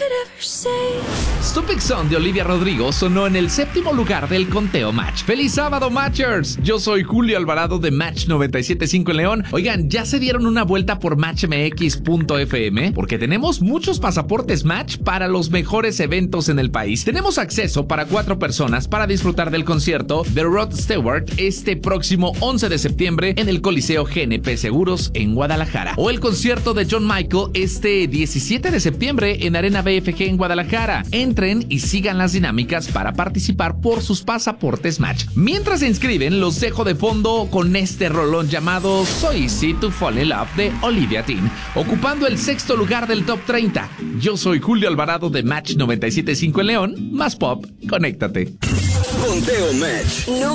Stupid Son de Olivia Rodrigo sonó en el 7º lugar del conteo Match. ¡Feliz sábado, Matchers! Yo soy Julio Alvarado de Match 97.5 en León. Oigan, ¿ya se dieron una vuelta por matchmx.fm? Porque tenemos muchos pasaportes Match para los mejores eventos en el país. Tenemos acceso para 4 personas para disfrutar del concierto de Rod Stewart este próximo 11 de septiembre en el Coliseo GNP Seguros en Guadalajara. O el concierto de John Michael este 17 de septiembre en Arena BFG en Guadalajara. Entren y sigan las dinámicas para participar por sus pasaportes Match. Mientras se inscriben, los dejo de fondo con este rolón llamado So Easy to Fall in Love de Olivia Dean, ocupando el 6º lugar del Top 30. Yo soy Julio Alvarado de Match 97.5 en León. Más pop, conéctate. Conteo Match.